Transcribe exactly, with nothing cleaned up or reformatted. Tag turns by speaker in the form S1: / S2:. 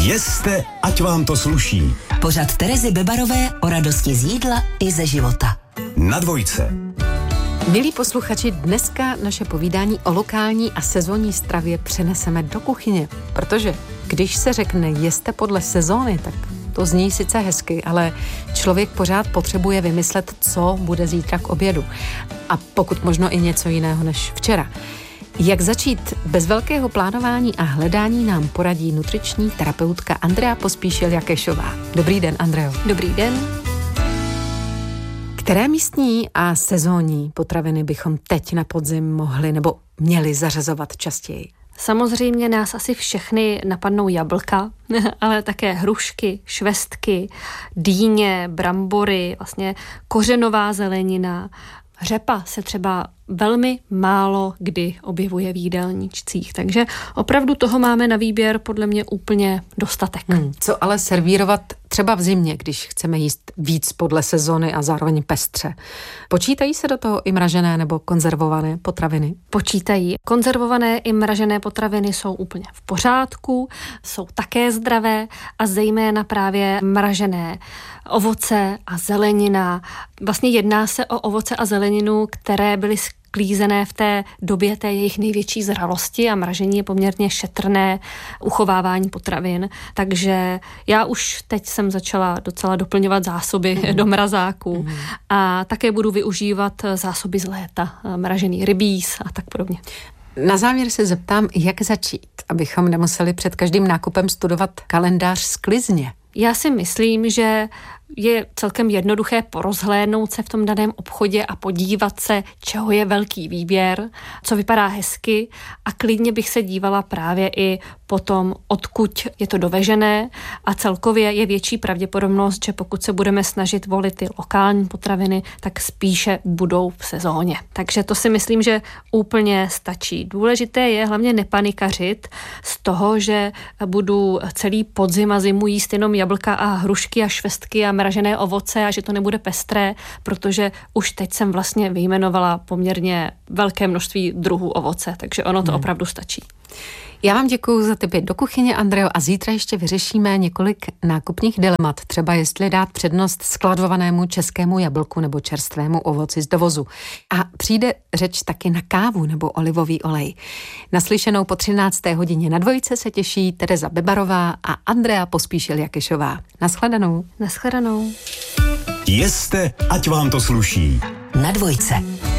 S1: Jeste, ať vám to sluší.
S2: Pořad Terezy Bebarové o radosti z jídla i ze života.
S1: Na dvojce.
S3: Milí posluchači, dneska naše povídání o lokální a sezónní stravě přeneseme do kuchyně, protože když se řekne jeste podle sezóny, tak to zní sice hezky, ale člověk pořád potřebuje vymyslet, co bude zítra k obědu. A pokud možno i něco jiného než včera. Jak začít bez velkého plánování a hledání nám poradí nutriční terapeutka Andrea Pospíšil-Jakešová. Dobrý den, Andreo.
S4: Dobrý den.
S3: Které místní a sezónní potraviny bychom teď na podzim mohli nebo měli zařazovat častěji?
S4: Samozřejmě nás asi všechny napadnou jablka, ale také hrušky, švestky, dýně, brambory, vlastně kořenová zelenina. Řepa se třeba velmi málo kdy objevuje v jídelníčcích, takže opravdu toho máme na výběr podle mě úplně dostatek.
S3: Hmm. Co ale servírovat třeba v zimě, když chceme jíst víc podle sezony a zároveň pestře? Počítají se do toho i mražené nebo konzervované potraviny?
S4: Počítají. Konzervované i mražené potraviny jsou úplně v pořádku, jsou také zdravé a zejména právě mražené ovoce a zelenina. Vlastně jedná se o ovoce a zeleninu, které byly sklízené v té době té jejich největší zralosti a mražení je poměrně šetrné uchovávání potravin. Takže já už teď jsem začala docela doplňovat zásoby mm. do mrazáku mm. a také budu využívat zásoby z léta, mražený rybíz a tak podobně.
S3: Na závěr se zeptám, jak začít, abychom nemuseli před každým nákupem studovat kalendář sklizně.
S4: Já si myslím, že je celkem jednoduché porozhlédnout se v tom daném obchodě a podívat se, čeho je velký výběr, co vypadá hezky a klidně bych se dívala právě i po tom, odkud je to dovežené a celkově je větší pravděpodobnost, že pokud se budeme snažit volit ty lokální potraviny, tak spíše budou v sezóně. Takže to si myslím, že úplně stačí. Důležité je hlavně nepanikařit z toho, že budu celý podzim a zimu jíst jenom jablka a hrušky a švestky a mražené ovoce a že to nebude pestré, protože už teď jsem vlastně vyjmenovala poměrně velké množství druhů ovoce, takže ono to hmm. opravdu stačí.
S3: Já vám děkuji za tipy do kuchyně, Andreo, a zítra ještě vyřešíme několik nákupních dilemat, třeba jestli dát přednost skladovanému českému jablku nebo čerstvému ovoci z dovozu. A přijde řeč taky na kávu nebo olivový olej. Naslyšenou po třinácté hodině na dvojce se těší Tereza Bebarová a Andrea Pospíšil-Jakešová. Naschledanou.
S4: Naschledanou.
S1: Jeste, ať vám to sluší.
S2: Na dvojce.